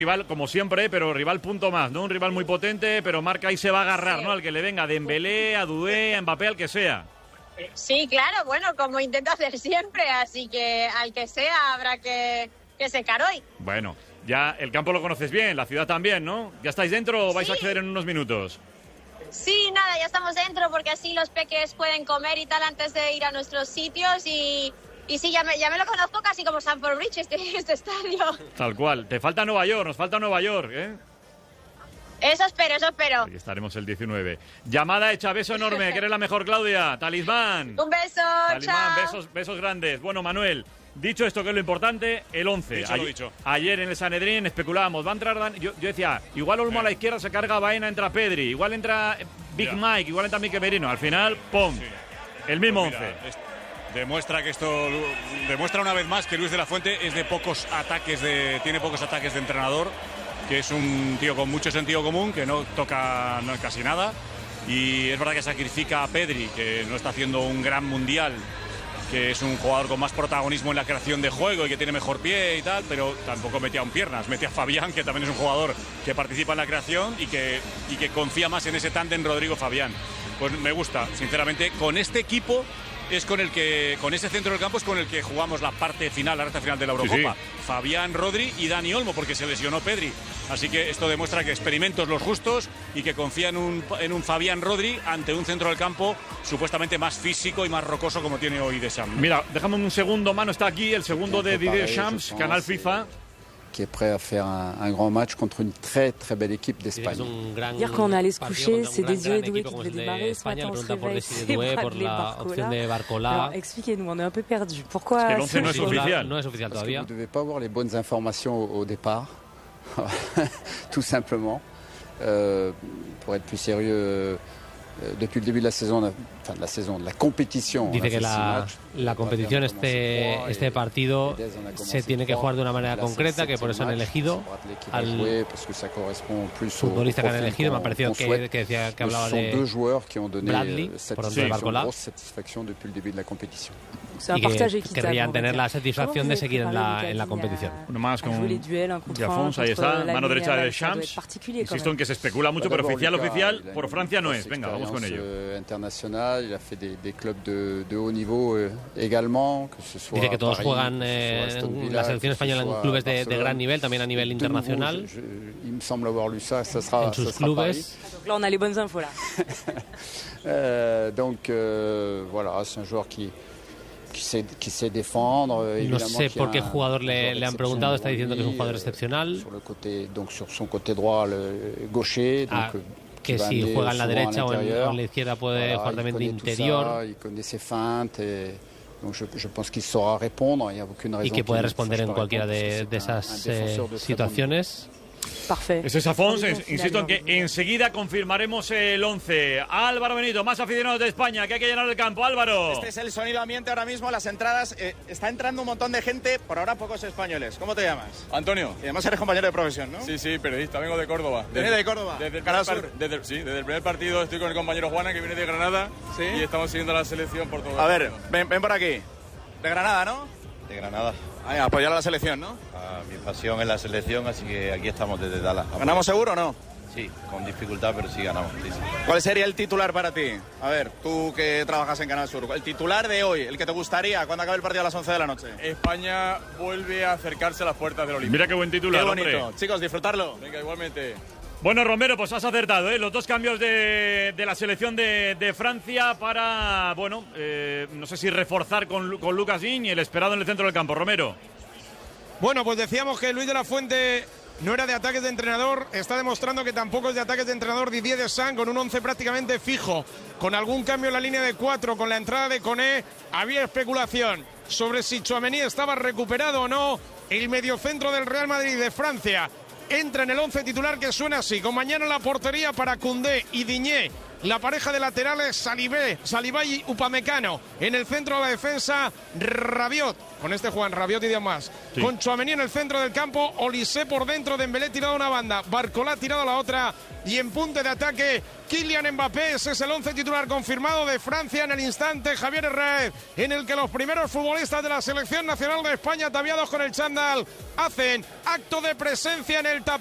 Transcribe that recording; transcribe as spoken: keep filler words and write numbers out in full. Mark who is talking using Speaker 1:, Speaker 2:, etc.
Speaker 1: Rival, como siempre, pero rival punto más, ¿no? Un rival muy potente, pero Marca ahí se va a agarrar,
Speaker 2: sí.
Speaker 1: ¿no? Al que le venga, a Dembélé, a Dudé, a Mbappé, al que sea.
Speaker 2: Sí, claro, bueno, como intento hacer siempre, así que al que sea habrá que, que secar hoy.
Speaker 1: Bueno, ya el campo lo conoces bien, la ciudad también, ¿no? ¿Ya estáis dentro o vais
Speaker 2: sí.
Speaker 1: a acceder en unos minutos?
Speaker 2: Sí, nada, ya estamos dentro porque así los peques pueden comer y tal antes de ir a nuestros sitios y... Y sí, ya me, ya me lo conozco casi como Stamford Bridge, este, este estadio.
Speaker 1: Tal cual. Te falta Nueva York, nos falta Nueva York, ¿eh?
Speaker 2: Eso espero, eso espero.
Speaker 1: Aquí estaremos el diecinueve. Llamada hecha, beso enorme, que eres la mejor, Claudia. Talismán.
Speaker 2: Un beso,
Speaker 1: Talismán,
Speaker 2: chao.
Speaker 1: besos, besos grandes. Bueno, Manuel, dicho esto que es lo importante, el once.
Speaker 3: Dicho lo dicho.
Speaker 1: Ayer en el Sanedrín especulábamos, va a entrar... Dan... Yo, yo decía, igual Olmo
Speaker 3: eh.
Speaker 1: a la izquierda se carga Baena, entra Pedri. Igual entra Big ya. Mike, igual entra Mikel Merino. Al final, ¡pum! Sí. El mismo pues mira, once.
Speaker 3: Es... Demuestra que esto demuestra una vez más que Luis de la Fuente es de pocos ataques de tiene pocos ataques de entrenador, que es un tío con mucho sentido común, que no toca no, casi nada, y es verdad que sacrifica a Pedri, que no está haciendo un gran mundial, que es un jugador con más protagonismo en la creación de juego y que tiene mejor pie y tal, pero tampoco mete a un piernas, mete a Fabián, que también es un jugador que participa en la creación y que, y que confía más en ese tándem Rodrigo-Fabián. Pues me gusta, sinceramente, con este equipo es con el que, con ese centro del campo es con el que jugamos la parte final, la recta final de la Eurocopa. Sí, sí. Fabián, Rodri y Dani Olmo, porque se lesionó Pedri. Así que esto demuestra que experimentos los justos y que confía en un, en un Fabián Rodri ante un centro del campo supuestamente más físico y más rocoso como tiene hoy Deschamps.
Speaker 1: Mira, déjame un segundo, mano, está aquí el segundo de Didier Deschamps, Canal FIFA.
Speaker 4: Qui est prêt à faire un, un grand match contre une très très belle équipe d'Espagne.
Speaker 5: Hier quand on allait se coucher, c'est Désiré Doué qui devait démarrer. Ce matin on se réveille, c'est Bradley Barcola. Alors expliquez-nous, on est un peu perdu. Pourquoi
Speaker 1: es que el once no es oficial?
Speaker 5: No es oficial
Speaker 4: Parce
Speaker 5: todavía.
Speaker 4: Que vous ne devez pas avoir les bonnes informations au, au départ, tout simplement. Euh, pour être plus sérieux, euh, depuis le début de la saison, enfin de la saison, de la competition.
Speaker 5: Dice que la, la competición, este, este partido se tiene que jugar de una manera concreta, que por eso han elegido al futbolista que han elegido. Me ha parecido que, que decía que hablaba de Bradley, por donde de Barcola. Y que querrían tener la satisfacción de seguir en la, en la competición.
Speaker 1: Uno más con Jafons, ahí está, mano derecha de Deschamps. Insisto en que se especula mucho, pero oficial, oficial, por Francia no es. Venga, vamos con ello.
Speaker 4: Internacional, il a fait des, des clubs de, de haut niveau euh, également, que ce soit
Speaker 5: Dice que todos
Speaker 4: Paris,
Speaker 5: juegan eh, en la selección española en clubes de, de gran nivel, también a nivel internacional.
Speaker 4: Je, je, il me semble avoir lu ça, ça sera,
Speaker 5: en sus
Speaker 4: ça sera
Speaker 5: clubes.
Speaker 2: Donc là, on a les bonnes infos là.
Speaker 4: euh, donc euh, voilà, c'est un joueur qui Qui sait, qui sait défendre,
Speaker 5: no sé por qué jugador le, le han preguntado, está diciendo que es un jugador excepcional.
Speaker 4: Sur le côté, donc sur son côté droit, le gaucher,
Speaker 5: ah,
Speaker 4: donc,
Speaker 5: que si juega en la derecha o en, o en la izquierda puede voilà, jugar también de interior.
Speaker 4: Ça, il connaît ses feintes et donc je, je pense qu'il saura répondre. Il y a aucune raison
Speaker 5: y que puede responder en cualquiera de, de esas eh, situaciones.
Speaker 2: Perfecto.
Speaker 1: Ese es Afons, insisto en que enseguida confirmaremos el once. Álvaro Benito, más aficionados de España, que hay que llenar el campo. Álvaro.
Speaker 6: Este es el sonido ambiente ahora mismo, las entradas. Eh, está entrando un montón de gente, por ahora pocos españoles. ¿Cómo te llamas?
Speaker 3: Antonio.
Speaker 6: Y además eres compañero de profesión, ¿no?
Speaker 3: Sí, sí, periodista, vengo de Córdoba.
Speaker 6: ¿Viene de Córdoba?
Speaker 3: Desde el, primer par- desde, sí, desde el primer partido estoy con el compañero Juana, que viene de Granada. ¿Sí? Y estamos siguiendo la selección por todo.
Speaker 6: A ver, ven, ven por aquí. De Granada, ¿no?
Speaker 7: De Granada.
Speaker 6: Ay, apoyar a la selección, ¿no?
Speaker 7: A mi pasión es la selección, así que aquí estamos desde Dallas.
Speaker 6: ¿Ganamos seguro o no?
Speaker 7: Sí, con dificultad, pero sí ganamos. Sí, sí.
Speaker 6: ¿Cuál sería el titular para ti? A ver, tú que trabajas en Canal Sur, el titular de hoy, el que te gustaría cuando acabe el partido a las once de la noche.
Speaker 3: España vuelve a acercarse a las puertas del Olímpico.
Speaker 1: Mira qué buen titular,
Speaker 6: qué bonito.
Speaker 1: Hombre.
Speaker 6: Chicos, disfrutarlo.
Speaker 3: Venga, igualmente.
Speaker 1: Bueno, Romero, pues has acertado, ¿eh? Los dos cambios de, de la selección de, de Francia para, bueno, eh, no sé si reforzar con, con Lucas Digne y el esperado en el centro del campo. Romero.
Speaker 8: Bueno, pues decíamos que Luis de la Fuente no era de ataques de entrenador, está demostrando que tampoco es de ataques de entrenador Didier Deschamps, con un once prácticamente fijo, con algún cambio en la línea de cuatro, con la entrada de Koné. Había especulación sobre si Tchouaméni estaba recuperado o no. El mediocentro del Real Madrid de Francia entra en el once titular, que suena así, con mañana la portería para Koundé y Digne la pareja de laterales Salibé, Saliba y Upamecano. En el centro de la defensa, Rabiot. Con este Juan Rabiot y demás. Sí. Con Tchouaméni en el centro del campo, Olise por dentro, Dembélé tirado a una banda, Barcola tirado a la otra. Y en punto de ataque, Kylian Mbappé. Ese es el once titular confirmado de Francia en el instante. Javier Herrera, en el que los primeros futbolistas de la selección nacional de España, ataviados con el chándal, hacen acto de presencia en el tapete.